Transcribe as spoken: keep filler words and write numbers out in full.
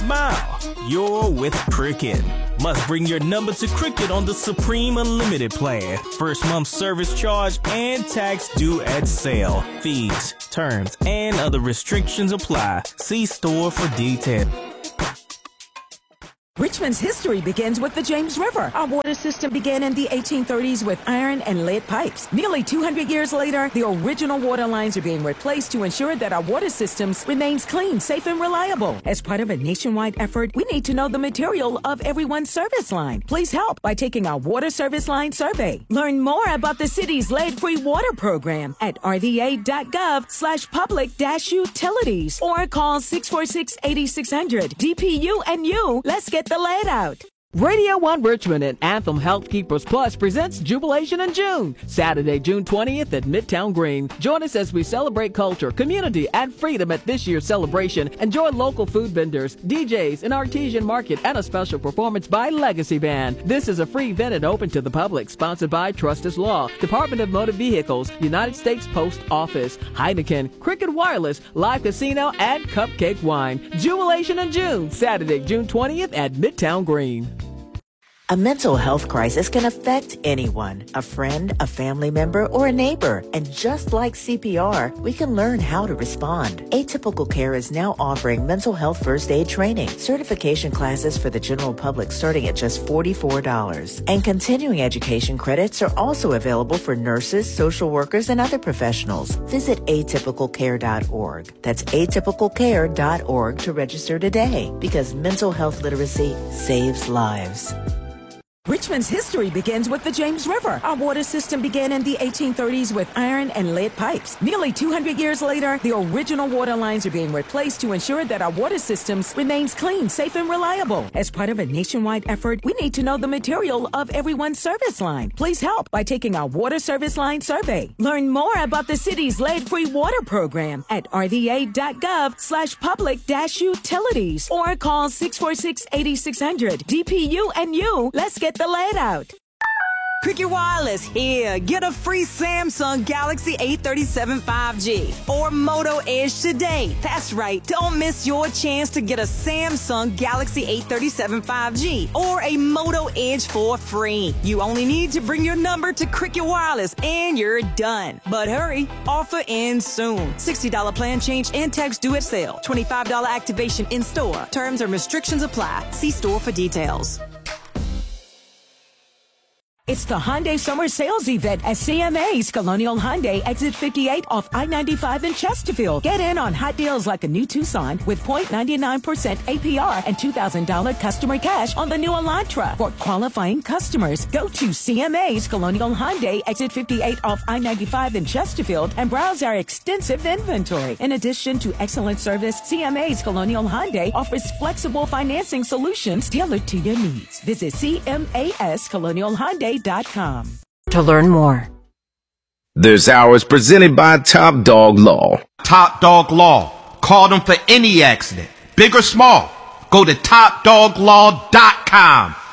smile. You're with Cricket. Must bring your number to Cricket on the Supreme Unlimited plan. First month service charge and tax due at sale. Fees, terms, and other restrictions apply. See store for details. Richmond's history begins with the James River. Our water system began in the eighteen thirties with iron and lead pipes. Nearly two hundred years later, the original water lines are being replaced to ensure that our water systems remains clean, safe, and reliable. As part of a nationwide effort, we need to know the material of everyone's service line. Please help by taking our water service line survey. Learn more about the city's lead-free water program at rva.gov slash public dash utilities or call six four six, eight six zero zero. D P U and you, let's get the lead out. Radio one Richmond and Anthem Health Keepers Plus presents Jubilation in June, Saturday, June twentieth at Midtown Green. Join us as we celebrate culture, community, and freedom at this year's celebration. Enjoy local food vendors, D Js, an artesian market, and a special performance by Legacy Band. This is a free event and open to the public, sponsored by Trustus Law, Department of Motor Vehicles, United States Post Office, Heineken, Cricket Wireless, Live Casino, and Cupcake Wine. Jubilation in June, Saturday, June twentieth at Midtown Green. A mental health crisis can affect anyone, a friend, a family member, or a neighbor. And just like C P R, we can learn how to respond. Atypical Care is now offering mental health first aid training, certification classes for the general public starting at just forty-four dollars. And continuing education credits are also available for nurses, social workers, and other professionals. Visit atypical care dot org. That's atypical care dot org to register today, because mental health literacy saves lives. Richmond's history begins with the James River. Our water system began in the eighteen thirties with iron and lead pipes. Nearly two hundred years later, the original water lines are being replaced to ensure that our water systems remains clean, safe, and reliable. As part of a nationwide effort, we need to know the material of everyone's service line. Please help by taking our water service line survey. Learn more about the city's lead-free water program at rva.gov slash public dash utilities or call six four six, eight six zero zero. D P U and you, let's get the lead out. Cricket Wireless here. Get a free Samsung Galaxy A thirty-seven five G or Moto Edge today. That's right. Don't miss your chance to get a Samsung Galaxy A thirty-seven five G or a Moto Edge for free. You only need to bring your number to Cricket Wireless and you're done. But hurry, offer ends soon. sixty dollars plan change and tax due at sale. twenty-five dollars activation in store. Terms and restrictions apply. See store for details. It's the Hyundai Summer Sales Event at C M A's Colonial Hyundai, Exit fifty-eight off I ninety-five in Chesterfield. Get in on hot deals like a new Tucson with zero point nine nine percent A P R and two thousand dollars customer cash on the new Elantra. For qualifying customers, go to C M A's Colonial Hyundai, Exit fifty-eight off I ninety-five in Chesterfield and browse our extensive inventory. In addition to excellent service, C M A's Colonial Hyundai offers flexible financing solutions tailored to your needs. Visit C M A S Colonial Hyundai dot com to learn more. This hour is presented by Top Dog Law. Top Dog Law. Call them for any accident, big or small. Go to top dog law dot com.